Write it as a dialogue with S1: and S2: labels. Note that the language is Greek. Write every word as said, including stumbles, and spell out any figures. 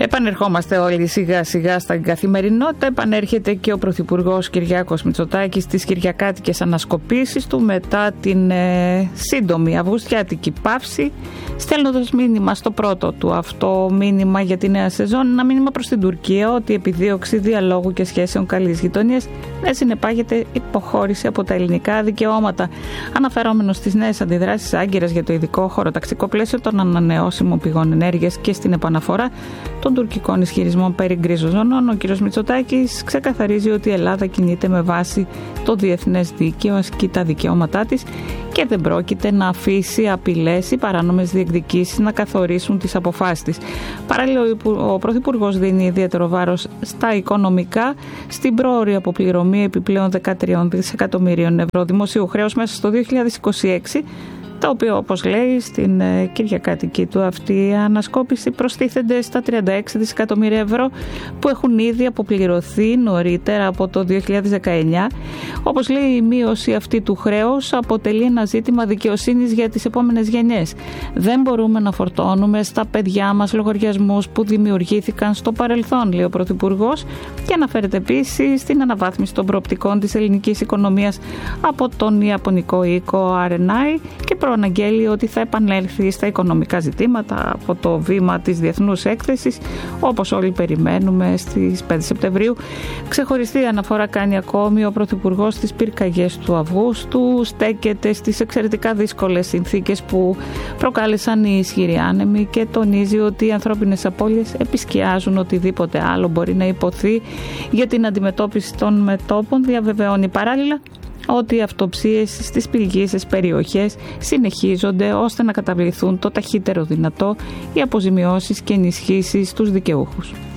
S1: Επανερχόμαστε όλοι σιγά σιγά στην καθημερινότητα. Επανέρχεται και ο Πρωθυπουργός Κυριάκος Μητσοτάκης στις κυριακάτικες ανασκοπήσεις του μετά την ε, σύντομη αυγουστιάτικη παύση, στέλνοντας μήνυμα στο πρώτο του αυτό μήνυμα για τη νέα σεζόν, ένα μήνυμα προς την Τουρκία ότι η επιδίωξη διαλόγου και σχέσεων καλής γειτονίας δεν συνεπάγεται υποχώρηση από τα ελληνικά δικαιώματα, αναφερόμενος στις νέες αντιδράσεις Άγκυρας για το ειδικό χωροταξικό πλαίσιο των ανανεώσιμων πηγών ενέργειας και στην επαναφορά των τουρκικών ισχυρισμών περί γκρίζων ζωνών. Ο κ. Μητσοτάκης ξεκαθαρίζει ότι η Ελλάδα κινείται με βάση το διεθνές δίκαιο, ασκεί τα δικαιώματά της και δεν πρόκειται να αφήσει απειλές ή παράνομες διεκδικήσεις να καθορίσουν τις αποφάσεις της. Παράλληλα, ο Πρωθυπουργός δίνει ιδιαίτερο βάρος στα οικονομικά, στην πρόωρη αποπληρωμή επιπλέον δεκατρία δισεκατομμυρίων ευρώ δημοσίου χρέους μέσα στο δύο χιλιάδες είκοσι έξι, τα οποία, όπως λέει στην κυριακάτικη του αυτή ανασκόπηση, προστίθενται στα τριάντα έξι δισεκατομμύρια ευρώ που έχουν ήδη αποπληρωθεί νωρίτερα από το δύο χιλιάδες δεκαεννιά. Όπως λέει, η μείωση αυτή του χρέους αποτελεί ένα ζήτημα δικαιοσύνης για τις επόμενες γενιές. Δεν μπορούμε να φορτώνουμε στα παιδιά μας λογαριασμούς που δημιουργήθηκαν στο παρελθόν, λέει ο Πρωθυπουργός, και αναφέρεται επίσης στην αναβάθμιση των προοπτικών της ελληνικής οικονομίας από τον ιαπωνικό οίκο αρ εν άι και προαναγγέλει ότι θα επανέλθει στα οικονομικά ζητήματα από το βήμα της Διεθνούς Έκθεσης, όπως όλοι περιμένουμε, στις πέντε Σεπτεμβρίου. Ξεχωριστή αναφορά κάνει ακόμη ο Πρωθυπουργός στις πυρκαγιές του Αυγούστου, στέκεται στις εξαιρετικά δύσκολες συνθήκες που προκάλεσαν οι ισχυροί άνεμοι και τονίζει ότι οι ανθρώπινες απώλειες επισκιάζουν οτιδήποτε άλλο μπορεί να υποθεί για την αντιμετώπιση των μετώπων. Διαβεβαιώνει παράλληλα ότι οι αυτοψίες στις πληγείσες περιοχές συνεχίζονται ώστε να καταβληθούν το ταχύτερο δυνατό οι αποζημιώσεις και ενισχύσεις στους δικαιούχους.